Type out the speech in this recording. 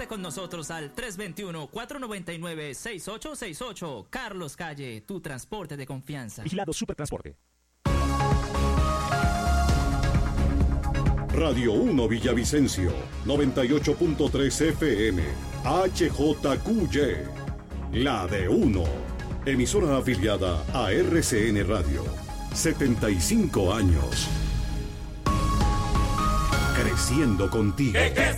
con nosotros al 321-499-6868. Carlos Calle, tu transporte de confianza. Vigilado Supertransporte. Radio 1 Villavicencio, 98.3 FM, HJQY, la de 1. Emisora afiliada a RCN Radio. 75 años. Creciendo contigo. Que